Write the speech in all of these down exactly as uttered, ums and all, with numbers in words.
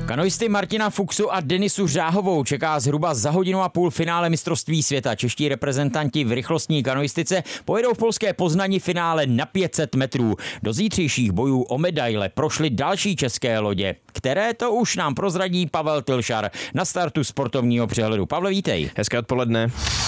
Kanoisty Martina Fuchsu a Denisu Řáhovou čeká zhruba za hodinu a půl finále mistrovství světa. Čeští reprezentanti v rychlostní kanoistice pojedou v polské Poznani finále na pět set metrů. Do zítřejších bojů o medaile prošly další české lodě, které to už nám prozradí Pavel Tylšar na startu sportovního přehledu. Pavle, vítej. Hezké odpoledne.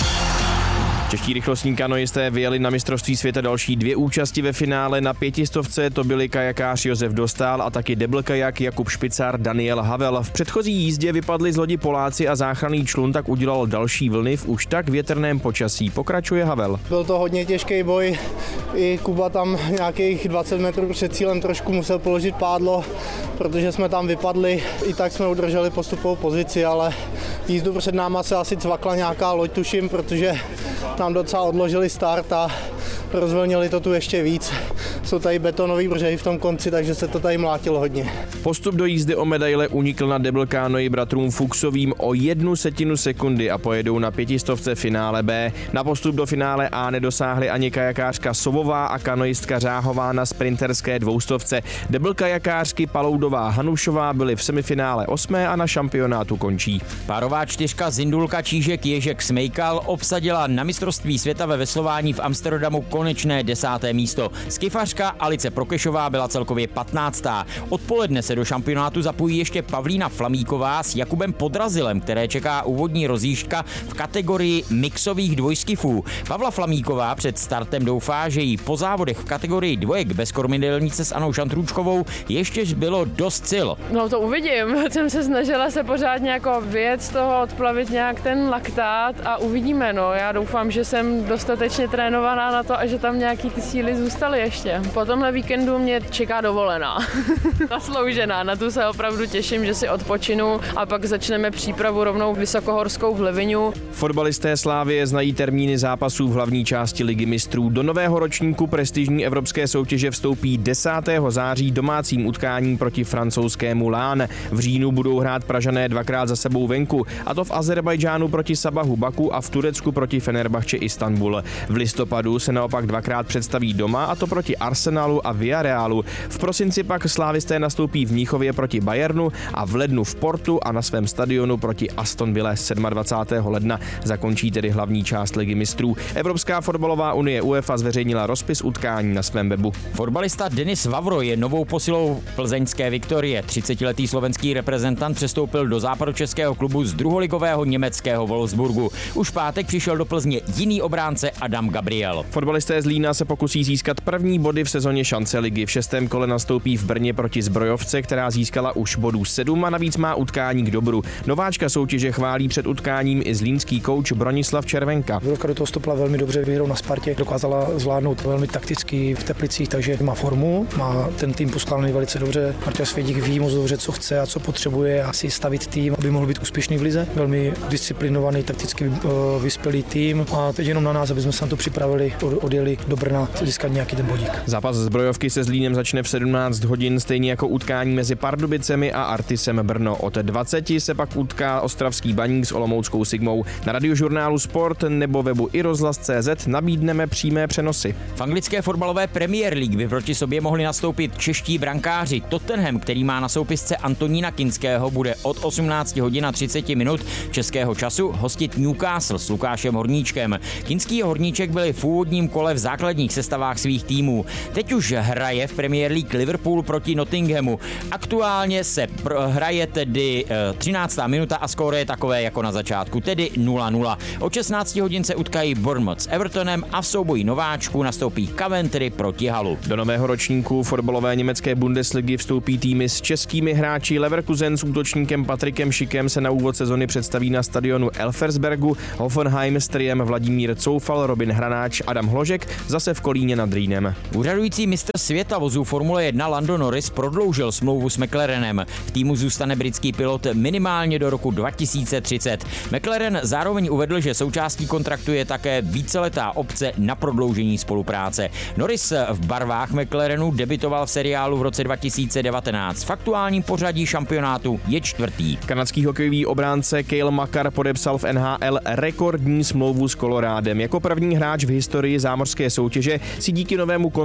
Čeští rychlostní kanoisté vyjeli na mistrovství světa další dvě účasti ve finále. Na pětistovce to byli kajakář Josef Dostál a taky debl kajak Jakub Špicár, Daniel Havel. V předchozí jízdě vypadli z lodi Poláci a záchranný člun tak udělal další vlny v už tak větrném počasí. Pokračuje Havel. Byl to hodně těžký boj. I Kuba tam nějakých dvacet metrů před cílem trošku musel položit pádlo, protože jsme tam vypadli. I tak jsme udrželi postupovou pozici, ale jízdu před náma se asi cvakla nějaká loď, tuším, protože tam docela odložili start a rozvolnili to tu ještě víc. Jsou tady betonový břehy v tom konci, takže se to tady mlátilo hodně. Postup do jízdy o medaile unikl na debl kánoi bratrům Fuchsovým o jednu setinu sekundy a pojedou na pětistovce finále B. Na postup do finále A nedosáhly ani kajakářka Sovová a kanoistka Řáhová na sprinterské dvoustovce. Debl kajakářky Paloudová Hanušová byly v semifinále osmé a na šampionátu končí. Párová čtyřka Zindulka Čížek Ježek Smejkal obsadila na mistrovství světa ve veslování v Amsterdamu konečné desáté místo. Skifařka Alice Prokešová byla celkově patnáctá. Odpoledne se do šampionátu zapojí ještě Pavlína Flamíková s Jakubem Podrazilem, které čeká úvodní rozjížďka v kategorii mixových dvojskifů. Pavla Flamíková před startem doufá, že jí po závodech v kategorii dvojek bez kormidelnice s Anou Šantrůčkovou ještě bylo dost sil. No to uvidím. Jsem se snažila se pořád jako vyjet z toho, odplavit nějak ten laktát a uvidíme. No. Já doufám, že jsem dostatečně trénovaná na to a že tam nějaký ty síly zůstaly ještě. Po tomhle víkendu mě čeká dovolená. Zasloužená, na tu se opravdu těším, že si odpočinu a pak začneme přípravu rovnou vysokohorskou v Liviňu. Fotbalisté Slávie znají termíny zápasů v hlavní části Ligy mistrů. Do nového ročníku prestižní evropské soutěže vstoupí desátého září domácím utkáním proti francouzskému Lán. V říjnu budou hrát Pražané dvakrát za sebou venku, a to v Azerbajdžánu proti Sabahu Baku a v Turecku proti Fenerbahče Istanbul. V listopadu se naopak dvakrát představí doma, a to proti Arsenalu a Villarealu. V prosinci pak slávisté nastoupí v Mnichově proti Bayernu a v lednu v Portu a na svém stadionu proti Aston Ville dvacátého sedmého ledna zakončí tedy hlavní část Ligy mistrů. Evropská fotbalová unie UEFA zveřejnila rozpis utkání na svém webu. Fotbalista Denis Vavro je novou posilou plzeňské Viktorie. třicetiletý slovenský reprezentant přestoupil do západočeského klubu z druholigového německého Wolfsburgu. Už v pátek přišel do Plzně jiný obránce Adam Gabriel. Fotbalisté z Lína se pokusí získat první body v sezóně šance ligy. V šestém kole nastoupí v Brně proti Zbrojovce, která získala už bodů sedm a navíc má utkání k dobru. Nováčka soutěže chválí před utkáním i zlínský kouč Bronislav Červenka. Vilka do toho vstoupila velmi dobře, vyhrou na Spartě, dokázala zvládnout velmi takticky v Teplicích, takže má formu, má ten tým poskládaný velice dobře. Martin Svědík ví moc dobře, co chce a co potřebuje, asi stavit tým, aby mohl být úspěšný v lize. Velmi disciplinovaný, takticky vyspělý tým a teď jenom na nás, aby jsme se na to připravili, odjeli do Brna, získat nějaký ten bodík. Zápas Zbrojovky se Zlínem začne v sedmnáct hodin, stejně jako utkání mezi Pardubicemi a Artisem Brno. Od dvaceti se pak utká ostravský Baník s olomouckou Sigmou. Na radiožurnálu Sport nebo webu i rozhlas tečka cé zet nabídneme přímé přenosy. V anglické fotbalové Premier League by proti sobě mohli nastoupit čeští brankáři. Tottenham, který má na soupisce Antonína Kinského, bude od osmnáct hodin a třicet minut českého času hostit Newcastle s Lukášem Horníčkem. Kinský a Horníček byli v úvodním kole v základních sestavách svých týmů. Teď už hraje v Premier League Liverpool proti Nottinghamu. Aktuálně se hraje tedy třináctá minuta a skóre je takové jako na začátku, tedy nula nula. Od šestnáct hodin se utkají Bournemouth s Evertonem a v souboji nováčků nastoupí Coventry proti Hallu. Do nového ročníku fotbalové německé Bundesligy vstoupí týmy s českými hráči. Leverkusen s útočníkem Patrikem Schikem se na úvod sezony představí na stadionu Elfersbergu, Hoffenheim s triem Vladimír Coufal, Robin Hranáč, Adam Hložek zase v Kolíně nad Rýnem. Úřadující mistr světa vozů Formule jedna Lando Norris prodloužil smlouvu s McLarenem. V týmu zůstane britský pilot minimálně do roku dva tisíce třicet. McLaren zároveň uvedl, že součástí kontraktu je také víceletá opce na prodloužení spolupráce. Norris v barvách McLarenu debitoval v seriálu v roce dva tisíce devatenáct. V aktuálním pořadí šampionátu je čtvrtý. Kanadský hokejový obránce Cale Makar podepsal v N H L rekordní smlouvu s Colorádem. Jako první hráč v historii zámořské soutěže si díky novému kontraktu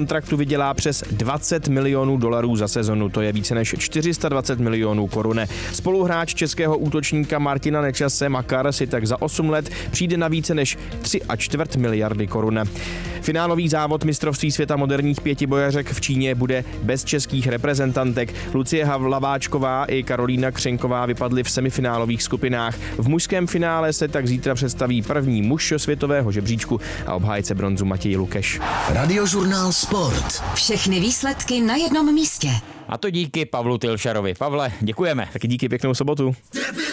kontraktu vydělá přes dvacet milionů dolarů za sezonu, to je více než čtyři sta dvacet milionů korun. Spoluhráč českého útočníka Martina Nečase Makar si tak za osm let přijde na více než tři a čtvrt miliardy korun. Finálový závod mistrovství světa moderních pětibojařek v Číně bude bez českých reprezentantek. Lucie Hlaváčková i Karolína Křenková vypadly v semifinálových skupinách. V mužském finále se tak zítra představí první muž světového žebříčku a obhájce bronzu Matěj Lukeš. Radiožurnál Sport. Všechny výsledky na jednom místě. A to díky Pavlu Tylšarovi. Pavle, děkujeme. Taky díky, pěknou sobotu.